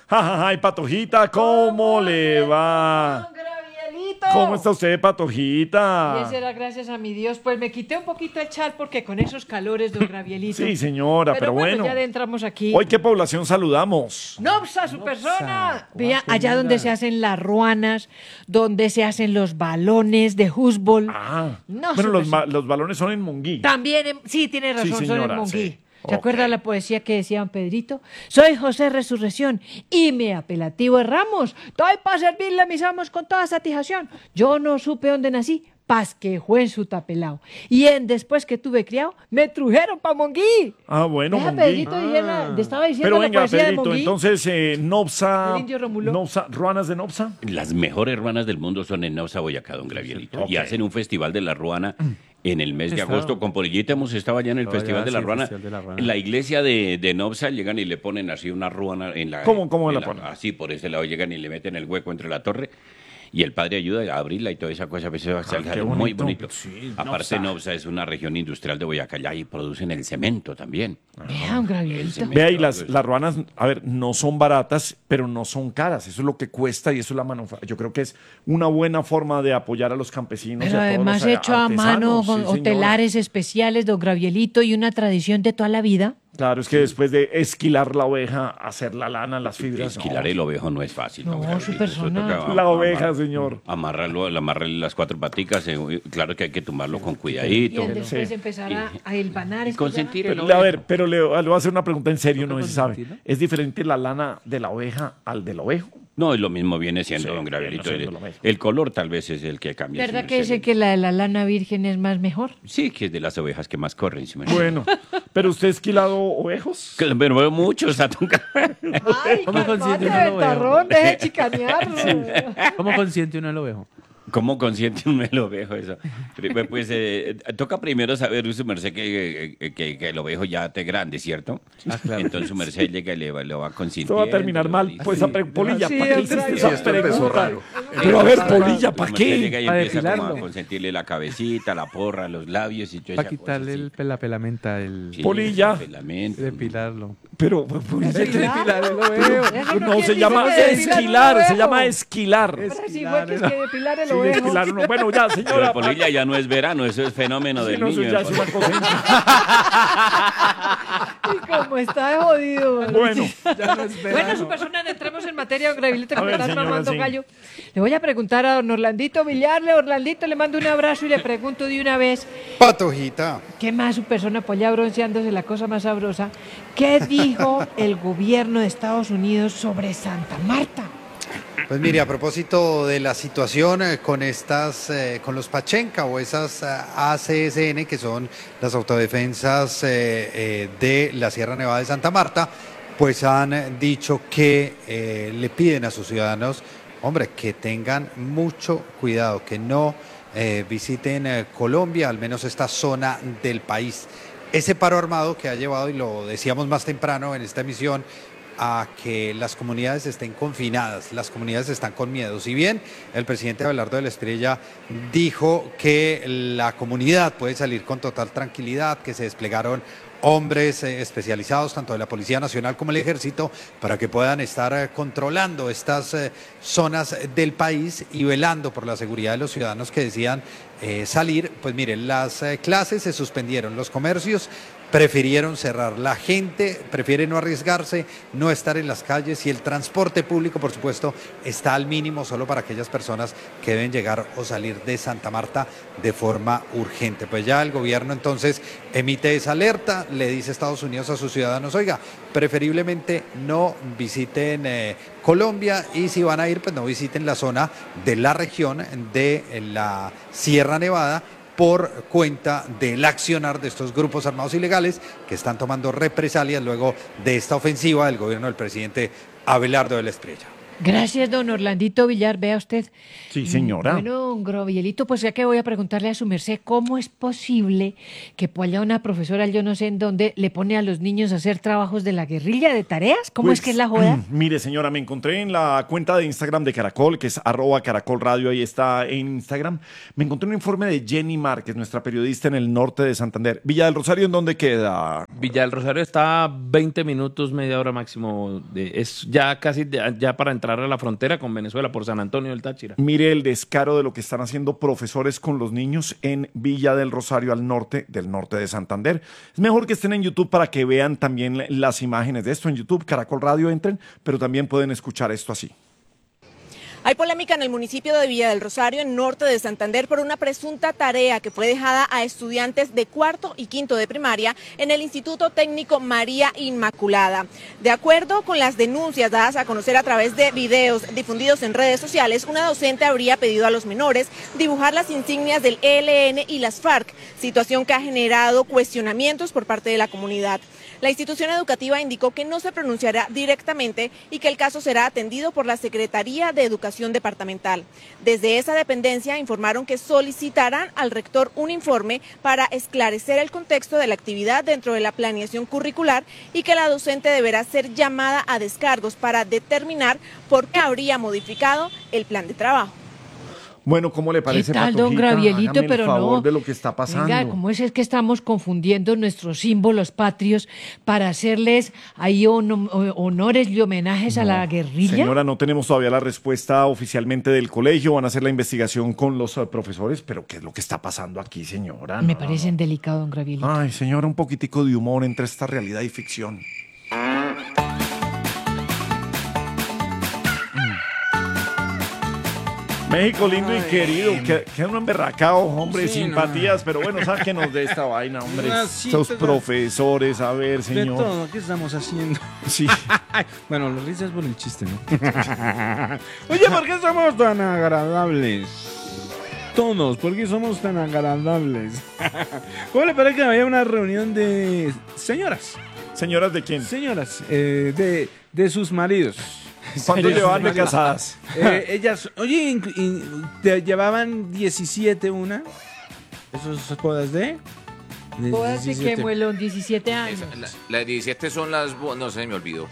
Ay, Patojita, ¿cómo le va? Gabrielito. ¿Cómo está usted, Bien, Patojita? será gracias a mi Dios. Pues me quité un poquito el chal porque con esos calores, don Gabrielito. Sí, señora, pero bueno. Ya entramos aquí. ¿Hoy qué población saludamos? Nopsa, su persona. Vea, qué allá linda. donde se hacen las ruanas, donde se hacen los balones de fútbol. Ah, No, bueno, súper, súper. los balones son en Monguí. También, sí, tiene razón, son señora, en Monguí. sí. ¿Se Ok. acuerda la poesía que decía don Pedrito? Soy José Resurrección y mi apelativo es Ramos. Estoy para servirle a mis amos con toda satisfacción. Yo no supe dónde nací, paz que fue en su tapelao. Y después que tuve criado, me trujeron para Monguí. Ah, bueno, Deja, Monguí. Pedrito, le estaba diciendo Pero la venga, poesía de Pedrito, Monguí. entonces, Nopsa, El indio Rómulo. Nopsa, ¿ruanas de Nopsa? Las mejores ruanas del mundo son en Nopsa, Boyacá, don Gabrielito. Ok. Y hacen un festival de la ruana en el mes de Estado. agosto. Con Polillita hemos estado allá en el Estaba Festival allá, de la sí, Ruana. Festival de la Ruana. En la iglesia de Nopsa llegan y le ponen así una ruana en la... ¿Cómo en la ponen? Así, por ese lado llegan y le meten el hueco entre la torre. Y el padre ayuda a abrirla y toda esa cosa. Pues, es qué algo muy bonito. bonito. Sí, Aparte, Nopsa. Nopsa es una región industrial de Boyacá. Allá y producen el cemento también. Vea, don Gabrielito. cemento. Vea, y las ruanas, a ver, no son baratas, pero no son caras. Eso es lo que cuesta y eso es la manufactura. Yo creo que es una buena forma de apoyar a los campesinos. y Pero a todos además los hecho a mano artesanos. con Sí, señora. hotelares especiales, don Gabrielito, y una tradición de toda la vida. Claro, es que después de esquilar la oveja, hacer la lana, las fibras. Esquilar el ovejo no es fácil. No, don Gabrielito. su Eso persona. toca La oveja, señor. amarrarle las cuatro paticas. Claro que hay que tomarlo con Y cuidadito. después Sí. empezar a hilvanar. Y es que consentir llama. el A ovejo. ver, pero le voy a hacer una pregunta en serio, no ¿Toca sé si sabe. consentirlo? ¿Es diferente la lana de la oveja al del ovejo? No, es lo mismo viene siendo, Sí, don Gabrielito. viene siendo lo mismo. El color tal vez es el que cambia. ¿Verdad su que merced. dice que la de la lana virgen es más mejor? Sí, que es de las ovejas que más corren. su merced. Bueno, ¿pero usted ha esquilado ovejos? Pero veo muchos, Satunga. Ay, ¿Cómo consiente calmate, uno lo ventarrón, deje de chicanear. ¿Cómo consiente uno el ovejo? ¿Cómo consiente un ovejo eso? Pues toca primero saber, su merced, que el ovejo ya esté grande, ¿cierto? Ah, claro. Entonces su merced llega y lo va Esto consintiendo. va a terminar mal. listo. Pues, Polilla, Sí, ¿para qué el hiciste trago. esa Sí, esto empezó pregunta? raro. Pero a ver, Polilla, Su ¿para merced llega qué? y Para empieza como a depilarlo. consentirle la cabecita, la porra, los labios y toda Para esa cosa, quitarle sí. la pelamenta, el Sí, Polilla. el pelamento. depilarlo. Pero, Polilla, Depilar el ovejo. Eso no, quiere se decir llama que depilar un esquilar, se ovejo. llama esquilar. Pero sí fue que es que depilar el Sí, ovejo. esquilar, no. Bueno, ya, Pero señora. Polilla ya no es verano, eso es fenómeno Sí, del no, eso niño. ya es una cosa. Y como está de jodido. ¿no? Bueno, Bueno, su persona, entremos en materia, don Gabrielito, que A me ver, estás señora, mamando sí. gallo. Le voy a preguntar a don Orlandito Villarle. Orlandito, le mando un abrazo y le pregunto de una vez, Patojita. ¿qué más su persona por allá bronceándose, la cosa más sabrosa? ¿Qué dijo el gobierno de Estados Unidos sobre Santa Marta? Pues mire, a propósito de la situación con con los Pachenca o esas ACSN, que son las autodefensas de la Sierra Nevada de Santa Marta, pues han dicho que le piden a sus ciudadanos, hombre, que tengan mucho cuidado, que no visiten Colombia, al menos esta zona del país. Ese paro armado que ha llevado, y lo decíamos más temprano en esta emisión, a que las comunidades estén confinadas, las comunidades están con miedo. Si bien el presidente Abelardo de la Espriella dijo que la comunidad puede salir con total tranquilidad, que se desplegaron hombres especializados, tanto de la Policía Nacional como el Ejército, para que puedan estar controlando estas zonas del país y velando por la seguridad de los ciudadanos que decidan salir, pues miren, las clases se suspendieron, los comercios prefirieron cerrar, la gente prefiere no arriesgarse, no estar en las calles y el transporte público, por supuesto, está al mínimo solo para aquellas personas que deben llegar o salir de Santa Marta de forma urgente. Pues ya el gobierno entonces emite esa alerta, le dice a Estados Unidos a sus ciudadanos, oiga, preferiblemente no visiten Colombia y si van a ir, pues no visiten la zona de la región de la Sierra Nevada, por cuenta del accionar de estos grupos armados ilegales que están tomando represalias luego de esta ofensiva del gobierno del presidente Abelardo de la Espriella. Gracias, don Orlandito Villar. Vea usted. Sí, señora. Bueno, don Grovielito, pues ya que voy a preguntarle a su merced, ¿cómo es posible que por allá una profesora, yo no sé en dónde, le pone a los niños a hacer trabajos de la guerrilla, de tareas? ¿Cómo Pues, es que es la joda? Mire, señora, me encontré en la cuenta de Instagram de Caracol, que es @caracolradio, ahí está en Instagram. Me encontré un informe de Jenny Márquez, nuestra periodista en el norte de Santander. Villa del Rosario, ¿en dónde queda? Villa del Rosario está a 20 minutos, media hora máximo. Es ya casi ya para entrar a la frontera con Venezuela por San Antonio del Táchira. Mire el descaro de lo que están haciendo profesores con los niños en Villa del Rosario, al norte del norte de Santander. Es mejor que estén en YouTube para que vean también las imágenes de esto en YouTube. Caracol Radio, entren, pero también pueden escuchar esto así. Hay polémica en el municipio de Villa del Rosario, en norte de Santander, por una presunta tarea que fue dejada a estudiantes de cuarto y quinto de primaria en el Instituto Técnico María Inmaculada. De acuerdo con las denuncias dadas a conocer a través de videos difundidos en redes sociales, una docente habría pedido a los menores dibujar las insignias del ELN y las FARC, situación que ha generado cuestionamientos por parte de la comunidad. La institución educativa indicó que no se pronunciará directamente y que el caso será atendido por la Secretaría de Educación Departamental. Desde esa dependencia informaron que solicitarán al rector un informe para esclarecer el contexto de la actividad dentro de la planeación curricular y que la docente deberá ser llamada a descargos para determinar por qué habría modificado el plan de trabajo. Bueno, ¿cómo le parece, ¿Qué tal, don Patojita? Gravielito? Hágame el Pero favor no. de lo que está pasando. Venga, ¿cómo es que estamos confundiendo nuestros símbolos patrios para hacerles ahí honores y homenajes a la guerrilla? Señora, no tenemos todavía la respuesta oficialmente del colegio. Van a hacer la investigación con los profesores, pero ¿qué es lo que está pasando aquí, señora? Me No, parece delicado, don Gravielito. Ay, señora, un poquitico de humor entre esta realidad y ficción. México lindo y querido, que uno emberracado, hombre, Sí, simpatías, pero bueno, sáquenos de esta vaina, hombre. Unas Estos citas profesores, a ver, De señor. todo, ¿qué estamos haciendo? Sí. Bueno, los risas por el chiste, ¿no? Oye, ¿por qué somos tan agradables? Todos, ¿por qué somos tan agradables? ¿Cómo le parece que había una reunión de señoras? ¿Señoras de quién? Señoras, de sus maridos. ¿Cuánto llevaban de casadas? Ellas, oye, te llevaban 17 una. ¿Esos bodas de? Bodas de 17. que muelón, 17 años. Las 17 son las... No sé, me olvidó.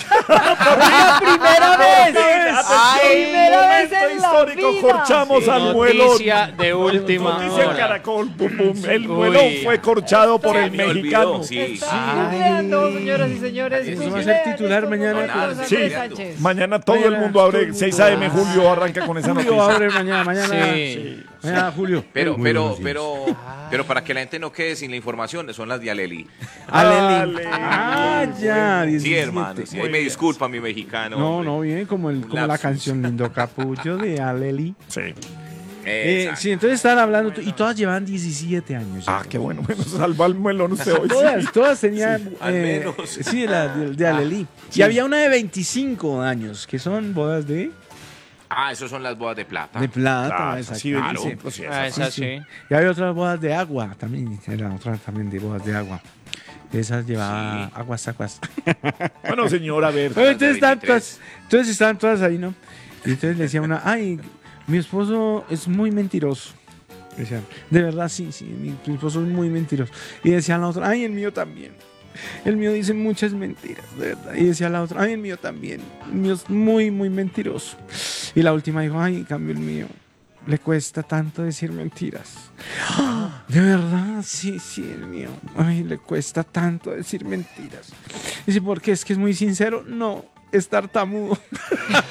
¡Primera vez! ¡Primera vez en la histórico! vida! Corchamos al muelón. Noticia de última Noticia en hora. Caracol, pum, pum. El muelón fue corchado por el Me olvidó, mexicano. sí. Están googleando, señoras y señores. Eso va a ser titular mañana. Sí, mañana todo el mundo abre. 6 a.m. Julio arranca con esa Julio noticia. abre mañana. Sí. Mañana, Julio. Pero Pero para que la gente no quede sin la información, son las de Aleli. Aleli. Ah, ya. Sí, 17. hermano. Sí, ahí me disculpa mi mexicano. No, hombre. no, bien, como la Lapsus. canción Lindo Capullo de Aleli. Sí. Exacto. Sí, entonces estaban hablando y todas llevaban 17 años. Ah, qué bueno. Bueno, salva el muelón usted hoy. Todas tenían. al menos. Sí, de Aleli. Sí. Y había una de 25 años, que son bodas de Esas son las bodas de plata. plata. Claro, exacto. sí, de Claro. diciembre, sí, Ah, esas. esa sí. Y había otras bodas de agua también. Era otra también de bodas de agua. Esas llevaba aguas. Bueno, señor, a ver. Bueno, entonces, de 23. entonces estaban todas ahí, ¿no? Y entonces le decía una, ay, mi esposo es muy mentiroso. Decían, de verdad, sí, mi esposo es muy mentiroso. Y decía la otra, ay, el mío también. El mío dice muchas mentiras, de verdad. Y decía la otra, ay, el mío también. El mío es muy, muy mentiroso. Y la última dijo, ay, en cambio el mío le cuesta tanto decir mentiras. ¡Ah! De verdad, sí, el mío. Ay, le cuesta tanto decir mentiras. Dice, ¿por qué? ¿Es que es muy sincero? No, es tartamudo.